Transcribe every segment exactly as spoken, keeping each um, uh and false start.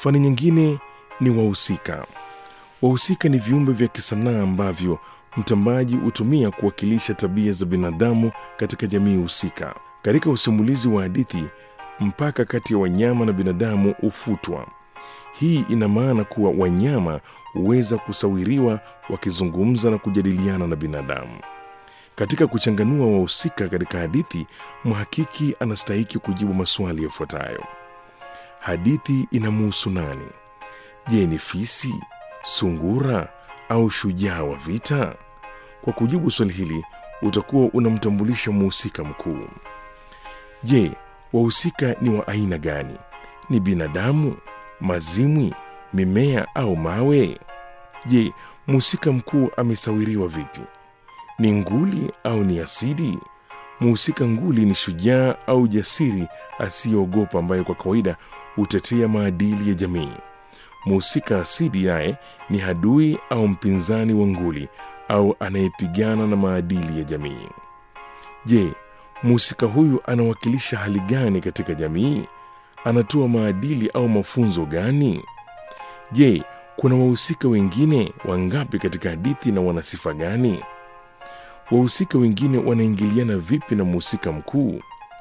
Fani nyingine ni wahusika. Wahusika ni viumbe vya kisanaa ambavyo mtambaji hutumia kuwakilisha tabia za binadamu katika jamii husika. Katika usimulizi wa hadithi, mpaka kati ya wanyama na binadamu hufutwa. Hii ina maana kuwa wanyama huweza kusawiriwa wakizungumza na kujadiliana na binadamu. Katika kuchanganua wahusika katika hadithi, mhakiki anastahili kujibu maswali yafuatayo. Hadithi inamhusu nani? Je, ni fisi, sungura au shujaa wa vita? Kwa kujibu swali hili, utakuwa unamtambulisha mhusika mkuu. Je, wahusika ni wa aina gani? Ni binadamu, mazimwi, mimea au mawe? Je, mhusika mkuu amesawiriwa vipi? Ni nguli au ni asidi? Mhusika nguli ni shujaa au jasiri asiyeogopa ambaye kwa kawaida hutetea maadili ya jamii. Mhusika asidi naye ni adui au mpinzani wa nguli au anayepigana na maadili ya jamii. Je, mhusika huyu anawakilisha hali gani katika jamii? Anatoa maadili au mafunzo gani? Je, kuna wahusika wengine wangapi katika hadithi na wana sifa gani? Wahusika wengine wanaingiliana vipi na mhusika mkuu?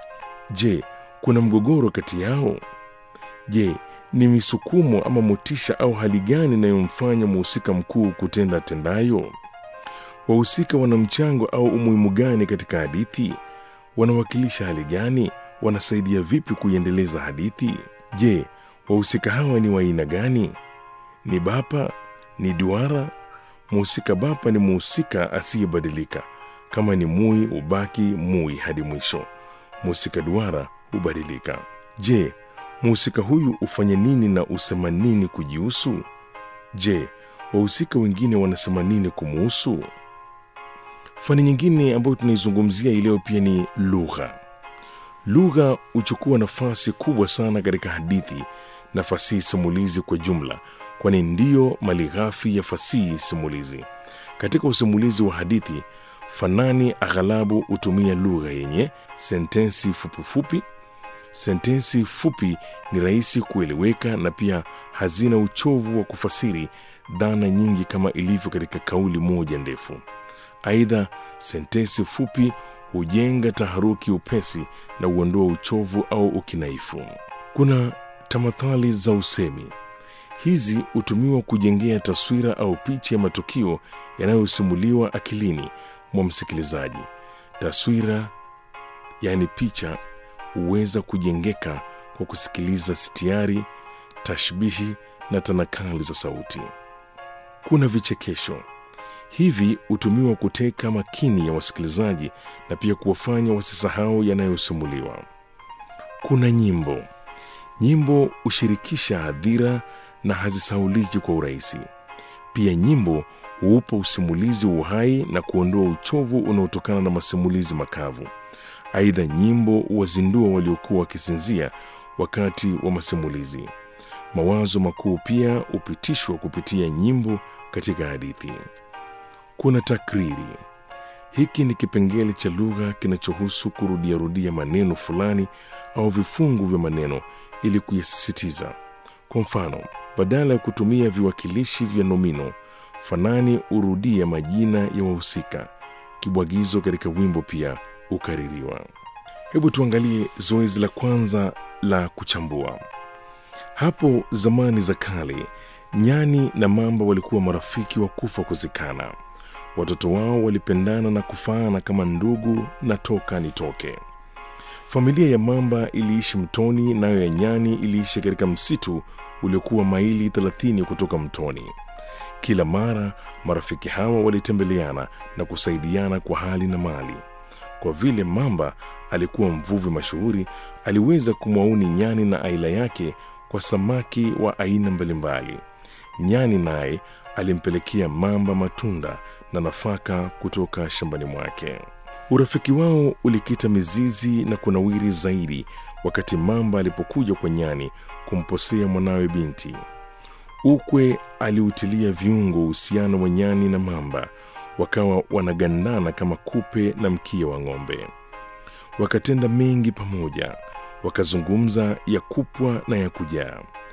Je, kuna mgogoro kati yao? Je, ni misukumo ama motisha au hali gani inayomfanya mhusika mkuu kutenda tendayo? Wahusika wana mchango au umuhimu gani katika hadithi? Wanawakilisha hali gani? Wanasaidia vipi kuiendeleza hadithi? Je, wahusika hawa ni wa aina gani? Ni bapa? Ni duara? Mhusika bapa ni mhusika asiyebadilika. Kama ni mui, ubaki mui hadi mwisho. Mhusika duara hubadilika. Je, mhusika huyu ufanye nini na usema nini kujihusu? Je, wahusika wengine wanasema nini kumuhusu? Fani nyingine ambayo tunaizungumzia leo pia ni lugha. Lugha huchukua nafasi kubwa sana katika hadithi na fasihi simulizi kwa jumla, kwani ndiyo malighafi ya fasihi simulizi. Katika usimulizi wa hadithi, fanani aghalabu hutumia lugha yenye sentensi fupi fupi. Sentensi fupi ni rahisi kueleweka na pia hazina uchovu wa kufasiri dhana nyingi kama ilivyo katika kauli moja ndefu. Aidha, sentensi fupi hujenga taharuki upesi na huondoa uchovu au ukinaifu. Kuna tamathali za usemi. Hizi hutumiwa kujengea taswira au picha ya matukio yanayosimuliwa akilini mwa msikilizaji. Taswira, yani picha, huweza kujengeka kwa kusikiliza sitiari, tashbihi na tanakali za sauti. Kuna vichekesho. Hivi hutumiwa kuteka makini ya wasikilizaji na pia kuwafanya wasisahau yanayosimuliwa. Kuna nyimbo. Nyimbo hushirikisha hadhira na hazisauliki kwa urahisi. Pia nyimbo huupa usimulizi uhai na kuondoa uchovu unaotokana na masimulizi makavu. Aidha, nyimbo huwazindua waliokuwa wakisinzia wakati wa masimulizi. Mawazo makuu pia hupitishwa kupitia nyimbo katika hadithi. Kuna takriri. Hiki ni kipengele cha lugha kinachohusu kurudiarudia maneno fulani au vifungu vya maneno ili kuyasisitiza. Kwa mfano, badala ya kutumia viwakilishi vya nomino, fanani hurudia majina ya wahusika. Kibwagizo katika wimbo pia hukaririwa. Hebu tuangalie zoezi la kwanza la kuchambua. Hapo zamani za kale, nyani na mamba walikuwa marafiki wa kufa kuzikana. Watoto wao walipendana na kufaana kama ndugu na toka nitoke. Familia ya mamba iliishi mtoni, nayo ya nyani iliishi katika msitu uliokuwa maili thelathini kutoka mtoni. Kila mara marafiki hawa walitembeleana na kusaidiana kwa hali na mali. Kwa vile mamba alikuwa mvuvi mashuhuri, aliweza kumwauni nyani na aila yake kwa samaki wa aina mbalimbali. Nyani naye alimpelekea mamba matunda na nafaka kutoka shambani mwake. Urafiki wao ulikita mizizi na kunawiri zaidi wakati mamba alipokuja kwa nyani kumposea mwanawe binti. Ukwe aliutilia viungo uhusiano wa nyani na mamba, wakawa wanagandana kama kupe na mkia wa ng'ombe. Wakatenda mengi pamoja, wakazungumza ya kupwa na ya kujaa.